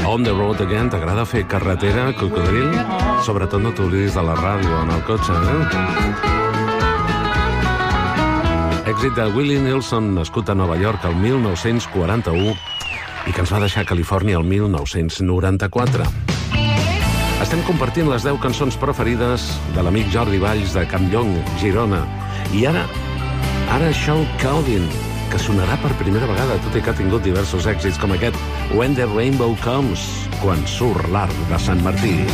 On the Road Again. T'agrada fer carretera, cocodril? Sobretot no t'oblidis de la ràdio en el cotxe, Èxit de Willie Nelson, nascut a Nova York el 1941 i que ens va deixar a Califòrnia el 1994. Estem compartint les 10 cançons preferides de l'amic Jordi Valls de Campllong, Girona. I ara Shawn Calvin, que sonarà per primera vegada, tot i que ha tingut diversos èxits com aquest When the Rainbow Comes, quan surt l'arc de Sant Martí.